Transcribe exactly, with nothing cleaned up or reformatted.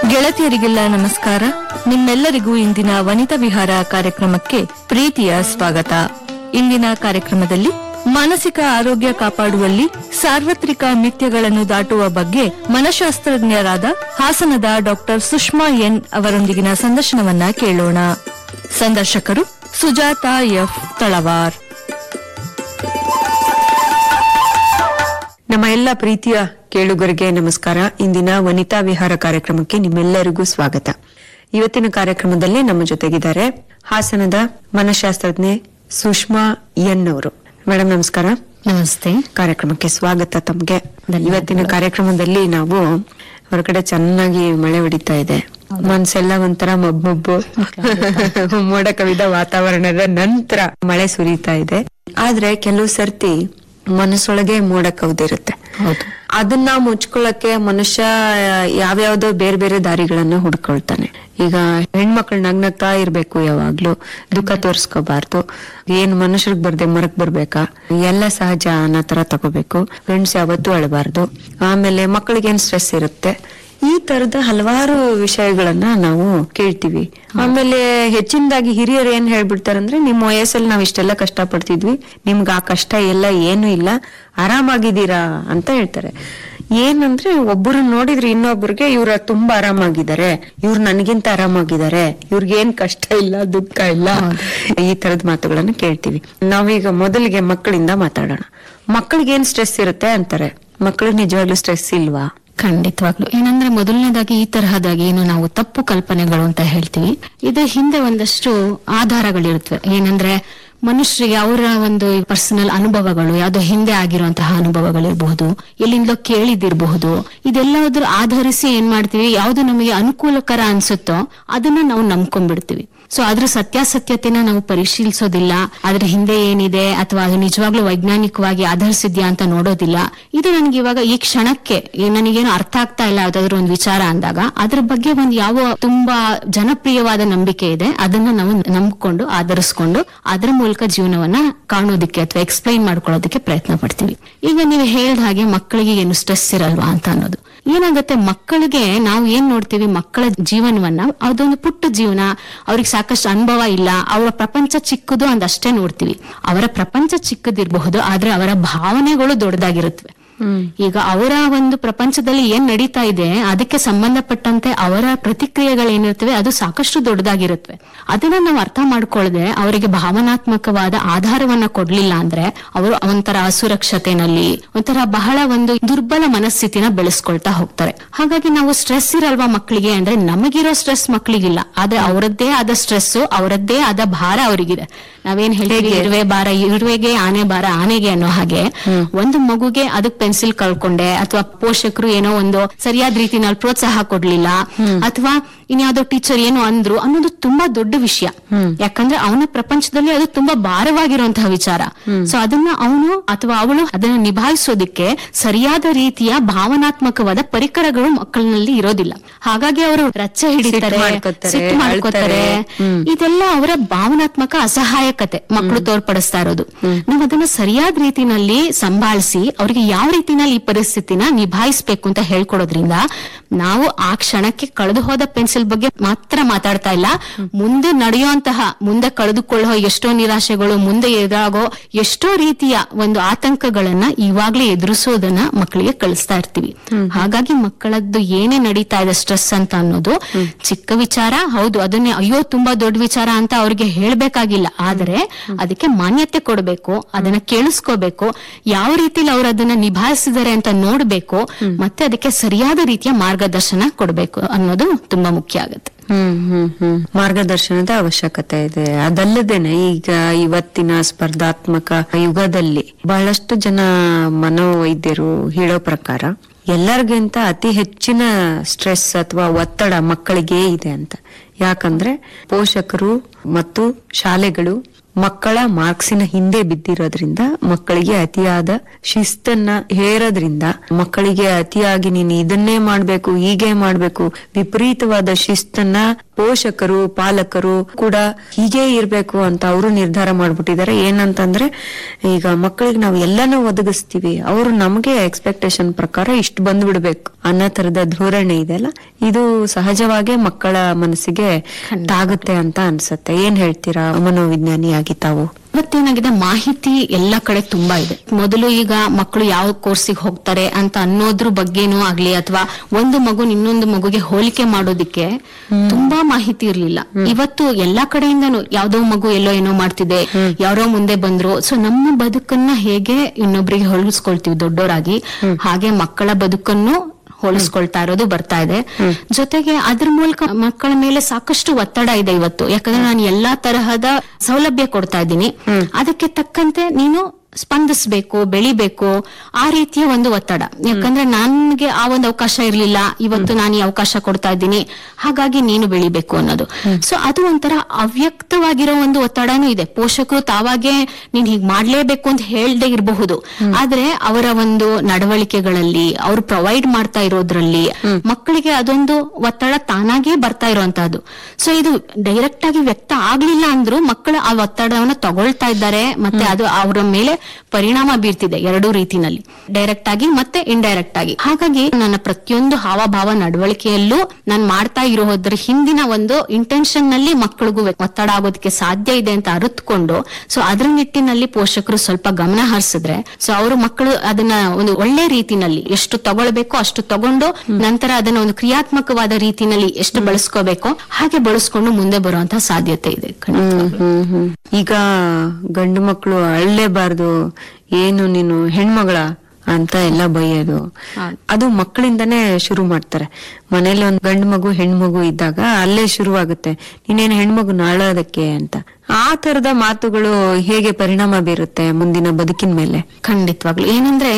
ಗೆಳತಿಯರಿಗೆಲ್ಲ ನಮಸ್ಕಾರ. ನಿಮ್ಮೆಲ್ಲರಿಗೂ ಇಂದಿನ ವನಿತಾ ವಿಹಾರ ಕಾರ್ಯಕ್ರಮಕ್ಕೆ ಪ್ರೀತಿಯ ಸ್ವಾಗತ. ಇಂದಿನ ಕಾರ್ಯಕ್ರಮದಲ್ಲಿ ಮಾನಸಿಕ ಆರೋಗ್ಯ ಕಾಪಾಡುವಲ್ಲಿ ಸಾರ್ವತ್ರಿಕ ಮಿಥ್ಯಗಳನ್ನು ದಾಟುವ ಬಗ್ಗೆ ಮನಃಶಾಸ್ತ್ರಜ್ಞರಾದ ಹಾಸನದ ಡಾಕ್ಟರ್ ಸುಷ್ಮಾ ಎನ್ ಅವರೊಂದಿಗಿನ ಸಂದರ್ಶನವನ್ನ ಕೇಳೋಣ. ಸಂದರ್ಶಕರು ಸುಜಾತಾ ಎಫ್ ತಳವಾರ್. ನಮ್ಮ ಎಲ್ಲ ಪ್ರೀತಿಯ ಕೇಳುಗರಿಗೆ ನಮಸ್ಕಾರ. ಇಂದಿನ ವನಿತಾ ವಿಹಾರ ಕಾರ್ಯಕ್ರಮಕ್ಕೆ ನಿಮ್ಮೆಲ್ಲರಿಗೂ ಸ್ವಾಗತ. ಇವತ್ತಿನ ಕಾರ್ಯಕ್ರಮದಲ್ಲಿ ನಮ್ಮ ಜೊತೆಗಿದ್ದಾರೆ ಹಾಸನದ ಮನಃಶಾಸ್ತ್ರಜ್ಞೆ ಸುಷ್ಮಾ ಎನ್ ಅವರು. ಮೇಡಮ್ ನಮಸ್ಕಾರ. ನಮಸ್ತೆ. ಕಾರ್ಯಕ್ರಮಕ್ಕೆ ಸ್ವಾಗತ ತಮ್ಗೆ. ಇವತ್ತಿನ ಕಾರ್ಯಕ್ರಮದಲ್ಲಿ ನಾವು ಹೊರಗಡೆ ಚೆನ್ನಾಗಿ ಮಳೆ ಹೊಡಿತಾ ಇದೆ, ಮನ್ಸೆಲ್ಲ ಒಂಥರ ಮಬ್ಬು ಮೋಡ ಕವಿದ ವಾತಾವರಣದ ನಂತರ ಮಳೆ ಸುರಿತಾ ಇದೆ. ಆದ್ರೆ ಕೆಲವು ಸರ್ತಿ ಮನಸ್ಸೊಳಗೆ ಮೋಡ ಕವಿದಿರುತ್ತೆ. ಅದನ್ನ ಮುಚ್ಕೊಳ್ಳಕ್ಕೆ ಮನುಷ್ಯ ಯಾವ್ಯಾವ್ದೋ ಬೇರೆ ಬೇರೆ ದಾರಿಗಳನ್ನ ಹುಡ್ಕೊಳ್ತಾನೆ. ಈಗ ಹೆಣ್ಮಕ್ಳು ನಗ್ನಗ್ತಾ ಇರ್ಬೇಕು, ಯಾವಾಗ್ಲೂ ದುಃಖ ತೋರ್ಸ್ಕೋಬಾರ್ದು. ಏನ್ ಮನುಷ್ಯರ್ಗ್ ಬರ್ದೆ ಮರಕ್ ಬರ್ಬೇಕಾ, ಎಲ್ಲ ಸಹಜ ಅನ್ನೋ ತರ ತಗೋಬೇಕು. ಫ್ರೆಂಡ್ಸ್ ಯಾವತ್ತೂ ಅಳಬಾರ್ದು. ಆಮೇಲೆ ಮಕ್ಕಳಿಗೆ ಏನ್ ಸ್ಟ್ರೆಸ್ ಇರುತ್ತೆ, ಈ ತರದ ಹಲವಾರು ವಿಷಯಗಳನ್ನ ನಾವು ಕೇಳ್ತೀವಿ. ಆಮೇಲೆ ಹೆಚ್ಚಿನದಾಗಿ ಹಿರಿಯರು ಏನ್ ಹೇಳ್ಬಿಡ್ತಾರಂದ್ರೆ, ನಿಮ್ಮ ವಯಸ್ಸಲ್ಲಿ ನಾವ್ ಇಷ್ಟೆಲ್ಲ ಕಷ್ಟ ಪಡ್ತಿದ್ವಿ, ನಿಮ್ಗೆ ಆ ಕಷ್ಟ ಎಲ್ಲ ಏನು ಇಲ್ಲ, ಆರಾಮಾಗಿದ್ದೀರಾ ಅಂತ ಹೇಳ್ತಾರೆ. ಏನಂದ್ರೆ ಒಬ್ಬರು ನೋಡಿದ್ರೆ ಇನ್ನೊಬ್ರಿಗೆ ಇವ್ರ ತುಂಬಾ ಆರಾಮಾಗಿದ್ದಾರೆ, ಇವ್ರು ನನ್ಗಿಂತ ಆರಾಮಾಗಿದ್ದಾರೆ, ಇವ್ರಿಗೆ ಏನ್ ಕಷ್ಟ ಇಲ್ಲ, ದುಃಖ ಇಲ್ಲ, ಈ ತರದ ಮಾತುಗಳನ್ನ ಕೇಳ್ತೀವಿ. ನಾವೀಗ ಮೊದಲಿಗೆ ಮಕ್ಕಳಿಂದ ಮಾತಾಡೋಣ. ಮಕ್ಕಳಿಗೆ ಏನ್ ಸ್ಟ್ರೆಸ್ ಇರುತ್ತೆ ಅಂತಾರೆ, ಮಕ್ಕಳಿಗೆ ನಿಜವಾಗ್ಲೂ ಸ್ಟ್ರೆಸ್ ಇಲ್ವಾ? ಖಂಡಿತವಾಗ್ಲು. ಏನಂದ್ರೆ ಮೊದಲನೇದಾಗಿ ಈ ತರಹದಾಗಿ ಏನು ನಾವು ತಪ್ಪು ಕಲ್ಪನೆಗಳು ಅಂತ ಹೇಳ್ತೀವಿ, ಇದು ಹಿಂದೆ ಒಂದಷ್ಟು ಆಧಾರಗಳಿರುತ್ತವೆ. ಏನಂದ್ರೆ ಮನುಷ್ಯರಿಗೆ ಅವರ ಒಂದು ಪರ್ಸನಲ್ ಅನುಭವಗಳು, ಯಾವ್ದೋ ಹಿಂದೆ ಆಗಿರುವಂತಹ ಅನುಭವಗಳಿರಬಹುದು, ಎಲ್ಲಿಂದಲೋ ಕೇಳಿದಿರಬಹುದು, ಇದೆಲ್ಲದ್ರ ಆಧರಿಸಿ ಏನ್ ಮಾಡ್ತೀವಿ, ಯಾವ್ದು ನಮಗೆ ಅನುಕೂಲಕರ ಅನ್ಸುತ್ತೋ ಅದನ್ನ ನಾವು ನಂಬ್ಕೊಂಡ್ಬಿಡ್ತೀವಿ. ಸೊ ಅದ್ರ ಸತ್ಯಾಸತ್ಯತೆನ ನಾವು ಪರಿಶೀಲಿಸೋದಿಲ್ಲ, ಅದ್ರ ಹಿಂದೆ ಏನಿದೆ ಅಥವಾ ಅದು ನಿಜವಾಗ್ಲೂ ವೈಜ್ಞಾನಿಕವಾಗಿ ಆಧರಿಸಿದ್ಯಾ ಅಂತ ನೋಡೋದಿಲ್ಲ. ಇದು ನನಗೆ ಇವಾಗ ಈ ಕ್ಷಣಕ್ಕೆ ನನಗೇನು ಅರ್ಥ ಆಗ್ತಾ ಇಲ್ಲ ಯಾವ್ದಾದ್ರು ಒಂದು ವಿಚಾರ ಅಂದಾಗ ಅದ್ರ ಬಗ್ಗೆ ಒಂದು ಯಾವ ತುಂಬಾ ಜನಪ್ರಿಯವಾದ ನಂಬಿಕೆ ಇದೆ ಅದನ್ನ ನಾವು ನಂಬಿಕೊಂಡು ಆಧರಿಸ್ಕೊಂಡು ಅದ್ರ ಮೂಲಕ ಜೀವನವನ್ನ ಕಾಣೋದಕ್ಕೆ ಅಥವಾ ಎಕ್ಸ್ಪ್ಲೈನ್ ಮಾಡ್ಕೊಳ್ಳೋದಕ್ಕೆ ಪ್ರಯತ್ನ ಪಡ್ತೀವಿ. ಈಗ ನೀವು ಹೇಳ್ದ ಹಾಗೆ ಮಕ್ಕಳಿಗೆ ಏನು ಸ್ಟ್ರೆಸ್ ಇರಲ್ವಾ ಅಂತ ಅನ್ನೋದು ಏನಾಗುತ್ತೆ, ಮಕ್ಕಳಿಗೆ ನಾವು ಏನ್ ನೋಡ್ತೀವಿ, ಮಕ್ಕಳ ಜೀವನವನ್ನ ಅದೊಂದು ಪುಟ್ಟ ಜೀವನ, ಅವ್ರಿಗೆ ಸಾಕಷ್ಟು ಅನುಭವ ಇಲ್ಲ, ಅವರ ಪ್ರಪಂಚ ಚಿಕ್ಕದು ಅಂದಷ್ಟೇ ನೋಡ್ತೀವಿ. ಅವರ ಪ್ರಪಂಚ ಚಿಕ್ಕದಿರಬಹುದು, ಆದ್ರೆ ಅವರ ಭಾವನೆಗಳು ದೊಡ್ಡದಾಗಿರುತ್ತವೆ. ಈಗ ಅವರ ಒಂದು ಪ್ರಪಂಚದಲ್ಲಿ ಏನ್ ನಡೀತಾ ಇದೆ ಅದಕ್ಕೆ ಸಂಬಂಧಪಟ್ಟಂತೆ ಅವರ ಪ್ರತಿಕ್ರಿಯೆಗಳೇನಿರ್ತವೆ ಅದು ಸಾಕಷ್ಟು ದೊಡ್ಡದಾಗಿರುತ್ತವೆ. ಅದನ್ನ ನಾವು ಅರ್ಥ ಮಾಡ್ಕೊಳ್ಳದೆ ಅವರಿಗೆ ಭಾವನಾತ್ಮಕವಾದ ಆಧಾರವನ್ನ ಕೊಡ್ಲಿಲ್ಲ ಅಂದ್ರೆ ಅವರು ಒಂಥರ ಅಸುರಕ್ಷತೆನಲ್ಲಿ ಒಂಥರ ಬಹಳ ಒಂದು ದುರ್ಬಲ ಮನಸ್ಥಿತಿನ ಬೆಳೆಸ್ಕೊಳ್ತಾ ಹೋಗ್ತಾರೆ. ಹಾಗಾಗಿ ನಾವು ಸ್ಟ್ರೆಸ್ ಇರಲ್ವಾ ಮಕ್ಕಳಿಗೆ ಅಂದ್ರೆ, ನಮಗಿರೋ ಸ್ಟ್ರೆಸ್ ಮಕ್ಕಳಿಗಿಲ್ಲ, ಆದ್ರೆ ಅವರದ್ದೇ ಆದ ಸ್ಟ್ರೆಸ್, ಅವರದ್ದೇ ಆದ ಭಾರ ಅವರಿಗಿದೆ. ನಾವೇನ್ ಹೇಳ್ತೀವಿ, ಇರುವೆ ಭಾರ ಇರುವೆಗೆ, ಆನೆ ಭಾರ ಆನೆಗೆ ಅನ್ನೋ ಹಾಗೆ ಒಂದು ಮಗುಗೆ ಅದಕ್ ಪೆನ್ಸಿಲ್ ಕಳ್ಕೊಂಡೆ ಅಥವಾ ಪೋಷಕರು ಏನೋ ಒಂದು ಸರಿಯಾದ ರೀತಿನಲ್ಲಿ ಪ್ರೋತ್ಸಾಹ ಕೊಡ್ಲಿಲ್ಲ ಅಥವಾ ಇನ್ಯಾವುದೋ ಟೀಚರ್ ಏನೋ ಅಂದ್ರು ಅನ್ನೋದು ತುಂಬಾ ದೊಡ್ಡ ವಿಷಯ. ಯಾಕಂದ್ರೆ ಅವನ ಪ್ರಪಂಚದಲ್ಲಿ ಅದು ತುಂಬಾ ಭಾರವಾಗಿರುವಂತಹ ವಿಚಾರ. ಸೊ ಅದನ್ನ ಅವನು ಅಥವಾ ಅವಳು ಅದನ್ನ ನಿಭಾಯಿಸೋದಿಕ್ಕೆ ಸರಿಯಾದ ರೀತಿಯ ಭಾವನಾತ್ಮಕವಾದ ಪರಿಕರಗಳು ಮಕ್ಕಳಿನಲ್ಲಿ ಇರೋದಿಲ್ಲ. ಹಾಗಾಗಿ ಅವರು ರಚ್ಚೆ ಹಿಡಿತಾರೆ, ಸಿಟ್ಟು ಮಾಡ್ಕೋತಾರೆ. ಇದೆಲ್ಲ ಅವರ ಭಾವನಾತ್ಮಕ ಅಸಹಾಯಕತೆ ಮಕ್ಕಳು ತೋರ್ಪಡಿಸ್ತಾ ಇರೋದು. ನಾವು ಅದನ್ನ ಸರಿಯಾದ ರೀತಿನಲ್ಲಿ ಸಂಭಾಳಿಸಿ ಅವ್ರಿಗೆ ಯಾವ ರೀತಿನಲ್ಲಿ ಈ ಪರಿಸ್ಥಿತಿನ ನಿಭಾಯಿಸ್ಬೇಕು ಅಂತ ಹೇಳ್ಕೊಡೋದ್ರಿಂದ ನಾವು ಆ ಕ್ಷಣಕ್ಕೆ ಕಳೆದು ಹೋದ ಪೆನ್ಸಿಲ್ ಬಗ್ಗೆ ಮಾತ್ರ ಮಾತಾಡ್ತಾ ಇಲ್ಲ, ಮುಂದೆ ನಡೆಯುವಂತಹ, ಮುಂದೆ ಕಳೆದುಕೊಳ್ಳೋ ಎಷ್ಟೋ ನಿರಾಶೆಗಳು, ಮುಂದೆ ಎದುರಾಗೋ ಎಷ್ಟೋ ರೀತಿಯ ಒಂದು ಆತಂಕಗಳನ್ನ ಇವಾಗ್ಲೇ ಎದುರಿಸೋದನ್ನ ಮಕ್ಕಳಿಗೆ ಕಳಿಸ್ತಾ ಇರ್ತೀವಿ. ಹಾಗಾಗಿ ಮಕ್ಕಳದ್ದು ಏನೇ ನಡೀತಾ ಇದೆ ಸ್ಟ್ರೆಸ್ ಅಂತ ಅನ್ನೋದು ಚಿಕ್ಕ ವಿಚಾರ ಹೌದು, ಅದನ್ನೇ ಅಯ್ಯೋ ತುಂಬಾ ದೊಡ್ಡ ವಿಚಾರ ಅಂತ ಅವ್ರಿಗೆ ಹೇಳ್ಬೇಕಾಗಿಲ್ಲ. ಆದ್ರೆ ಅದಕ್ಕೆ ಮಾನ್ಯತೆ ಕೊಡ್ಬೇಕು, ಅದನ್ನ ಕೇಳಿಸ್ಕೋಬೇಕು, ಯಾವ ರೀತಿಲಿ ಅವ್ರು ಅದನ್ನ ನಿಭಾಯಿಸಿದ್ದಾರೆ ಅಂತ ನೋಡ್ಬೇಕು, ಮತ್ತೆ ಅದಕ್ಕೆ ಸರಿಯಾದ ರೀತಿಯ ಮಾರ್ಗದರ್ಶನ ಕೊಡ್ಬೇಕು ಅನ್ನೋದು ತುಂಬಾ ಮುಖ್ಯ ಆಗುತ್ತೆ. ಹ್ಮ್ ಹ್ಮ್ ಹ್ಮ್ ಮಾರ್ಗದರ್ಶನದ ಅವಶ್ಯಕತೆ ಇದೆ. ಅದಲ್ಲದೇನೆ ಈಗ ಇವತ್ತಿನ ಸ್ಪರ್ಧಾತ್ಮಕ ಯುಗದಲ್ಲಿ ಬಹಳಷ್ಟು ಜನ ಮನೋವೈದ್ಯರು ಹೇಳೋ ಪ್ರಕಾರ ಎಲ್ಲರಿಗಿಂತ ಅತಿ ಹೆಚ್ಚಿನ ಸ್ಟ್ರೆಸ್ ಅಥವಾ ಒತ್ತಡ ಮಕ್ಕಳಿಗೆ ಇದೆ ಅಂತ. ಯಾಕಂದ್ರೆ ಪೋಷಕರು ಮತ್ತು ಶಾಲೆಗಳು ಮಕ್ಕಳ ಮಾರ್ಕ್ಸಿನ ಹಿಂದೆ ಬಿದ್ದಿರೋದ್ರಿಂದ, ಮಕ್ಕಳಿಗೆ ಅತಿಯಾದ ಶಿಸ್ತನ್ನ ಹೇರೋದ್ರಿಂದ, ಮಕ್ಕಳಿಗೆ ಅತಿಯಾಗಿ ನೀನು ಇದನ್ನೇ ಮಾಡ್ಬೇಕು, ಹೀಗೆ ಮಾಡ್ಬೇಕು, ವಿಪರೀತವಾದ ಶಿಸ್ತನ್ನ ಪೋಷಕರು ಪಾಲಕರು ಕೂಡ ಹೀಗೆ ಇರ್ಬೇಕು ಅಂತ ಅವರು ನಿರ್ಧಾರ ಮಾಡ್ಬಿಟ್ಟಿದ್ದಾರೆ. ಏನಂತಂದ್ರೆ ಈಗ ಮಕ್ಕಳಿಗೆ ನಾವು ಎಲ್ಲಾನು ಒದಗಿಸ್ತೀವಿ, ಅವರು ನಮಗೆ ಎಕ್ಸ್ಪೆಕ್ಟೇಷನ್ ಪ್ರಕಾರ ಇಷ್ಟು ಬಂದ್ ಬಿಡ್ಬೇಕು ಅನ್ನೋ ತರದ ಧೋರಣೆ ಇದೆಲ್ಲ, ಇದು ಸಹಜವಾಗೇ ಮಕ್ಕಳ ಮನಸ್ಸಿಗೆ ತಾಗುತ್ತೆ ಅಂತ ಅನ್ಸುತ್ತೆ. ಏನ್ ಹೇಳ್ತೀರಾ ಮನೋವಿಜ್ಞಾನಿಯಾಗಿ ತಾವು? ಇವತ್ತೇನಾಗಿದೆ, ಮಾಹಿತಿ ಎಲ್ಲ ಕಡೆ ತುಂಬಾ ಇದೆ. ಮೊದಲು ಈಗ ಮಕ್ಕಳು ಯಾವ ಕೋರ್ಸಿಗೆ ಹೋಗ್ತಾರೆ ಅಂತ ಅನ್ನೋದ್ರ ಬಗ್ಗೆನೂ ಆಗ್ಲಿ, ಅಥವಾ ಒಂದು ಮಗು ಇನ್ನೊಂದು ಮಗುಗೆ ಹೋಲಿಕೆ ಮಾಡೋದಿಕ್ಕೆ ತುಂಬಾ ಮಾಹಿತಿ ಇರ್ಲಿಲ್ಲ. ಇವತ್ತು ಎಲ್ಲಾ ಕಡೆಯಿಂದನೂ ಯಾವ್ದೋ ಮಗು ಎಲ್ಲೋ ಏನೋ ಮಾಡ್ತಿದೆ, ಯಾರೋ ಮುಂದೆ ಬಂದ್ರು. ಸೊ ನಮ್ಮ ಬದುಕನ್ನ ಹೇಗೆ ಇನ್ನೊಬ್ರಿಗೆ ಹೋಲಿಸ್ಕೊಳ್ತೀವಿ ದೊಡ್ಡವರಾಗಿ, ಹಾಗೆ ಮಕ್ಕಳ ಬದುಕನ್ನು ಹೋಲಿಸ್ಕೊಳ್ತಾ ಇರೋದು ಬರ್ತಾ ಇದೆ. ಜೊತೆಗೆ ಅದ್ರ ಮೂಲಕ ಮಕ್ಕಳ ಮೇಲೆ ಸಾಕಷ್ಟು ಒತ್ತಡ ಇದೆ ಇವತ್ತು. ಯಾಕಂದ್ರೆ ನಾನು ಎಲ್ಲಾ ತರಹದ ಸೌಲಭ್ಯ ಕೊಡ್ತಾ ಇದ್ದೀನಿ, ಅದಕ್ಕೆ ತಕ್ಕಂತೆ ನೀನು ಸ್ಪಂದಿಸ್ಬೇಕು, ಬೆಳಿಬೇಕು, ಆ ರೀತಿಯ ಒಂದು ಒತ್ತಡ. ಯಾಕಂದ್ರೆ ನನ್ಗೆ ಆ ಒಂದು ಅವಕಾಶ ಇರ್ಲಿಲ್ಲ, ಇವತ್ತು ನಾನು ಈ ಅವಕಾಶ ಕೊಡ್ತಾ ಇದ್ದೀನಿ, ಹಾಗಾಗಿ ನೀನು ಬೆಳಿಬೇಕು ಅನ್ನೋದು. ಸೊ ಅದು ಒಂಥರ ಅವ್ಯಕ್ತವಾಗಿರೋ ಒಂದು ಒತ್ತಡನೂ ಇದೆ. ಪೋಷಕರು ತಾವಾಗೆ ನೀನ್ ಹೀಗ್ ಮಾಡ್ಲೇಬೇಕು ಅಂತ ಹೇಳ್ದೆ ಇರಬಹುದು, ಆದ್ರೆ ಅವರ ಒಂದು ನಡವಳಿಕೆಗಳಲ್ಲಿ ಅವ್ರು ಪ್ರೊವೈಡ್ ಮಾಡ್ತಾ ಇರೋದ್ರಲ್ಲಿ ಮಕ್ಕಳಿಗೆ ಅದೊಂದು ಒತ್ತಡ ತಾನಾಗೇ ಬರ್ತಾ ಇರೋಂತಹದ್ದು. ಸೊ ಇದು ಡೈರೆಕ್ಟ್ ಆಗಿ ವ್ಯಕ್ತ ಆಗ್ಲಿಲ್ಲ ಅಂದ್ರೂ ಮಕ್ಕಳು ಆ ಒತ್ತಡವನ್ನ ತಗೊಳ್ತಾ ಇದ್ದಾರೆ, ಮತ್ತೆ ಅದು ಅವರ ಮೇಲೆ ಪರಿಣಾಮ ಬೀರ್ತಿದೆ ಎರಡೂ ರೀತಿನಲ್ಲಿ, ಡೈರೆಕ್ಟ್ ಆಗಿ ಮತ್ತೆ ಇಂಡೈರೆಕ್ಟ್ ಆಗಿ. ಹಾಗಾಗಿ ನನ್ನ ಪ್ರತಿಯೊಂದು ಹಾವಭಾವ ನಡವಳಿಕೆಯಲ್ಲೂ ನಾನು ಮಾಡ್ತಾ ಇರೋದ್ರ ಹಿಂದಿನ ಒಂದು ಇಂಟೆನ್ಷನ್ ನಲ್ಲಿ ಮಕ್ಕಳಿಗೂ ಒತ್ತಡ ಆಗೋದಕ್ಕೆ ಸಾಧ್ಯ ಇದೆ ಅಂತ ಅರಿತುಕೊಂಡು, ಸೊ ಅದ್ರ ನಿಟ್ಟಿನಲ್ಲಿ ಪೋಷಕರು ಸ್ವಲ್ಪ ಗಮನ ಹರಿಸಿದ್ರೆ, ಸೊ ಅವರು ಮಕ್ಕಳು ಅದನ್ನ ಒಂದು ಒಳ್ಳೆ ರೀತಿನಲ್ಲಿ ಎಷ್ಟು ತಗೊಳ್ಬೇಕೋ ಅಷ್ಟು ತಗೊಂಡು ನಂತರ ಅದನ್ನ ಒಂದು ಕ್ರಿಯಾತ್ಮಕವಾದ ರೀತಿನಲ್ಲಿ ಎಷ್ಟು ಬಳಸ್ಕೋಬೇಕೋ ಹಾಗೆ ಬಳಸ್ಕೊಂಡು ಮುಂದೆ ಬರುವಂತಹ ಸಾಧ್ಯತೆ ಇದೆ. ಈಗ ಗಂಡು ಮಕ್ಕಳು ಅಳ್ಳೇಬಾರ್ದು, ಏನು ನೀನು ಹೆಣ್ಮಗಳ ಅಂತ ಎಲ್ಲ ಬೈಯೋದು, ಅದು ಮಕ್ಕಳಿಂದಾನೇ ಶುರು ಮಾಡ್ತಾರೆ. ಮನೇಲಿ ಒಂದ್ ಗಂಡು ಮಗು ಹೆಣ್ಮಗು ಇದ್ದಾಗ ಅಲ್ಲೇ ಶುರುವಾಗುತ್ತೆ, ನೀನೇನು ಹೆಣ್ಮಗು ನಾಳೋದಕ್ಕೆ ಅಂತ. ಆ ತರದ ಮಾತುಗಳು ಹೇಗೆ ಪರಿಣಾಮ ಬೀರುತ್ತೆ ಮುಂದಿನ ಬದುಕಿನ ಮೇಲೆ? ಖಂಡಿತವಾಗ್ಲು ಏನಂದ್ರೆ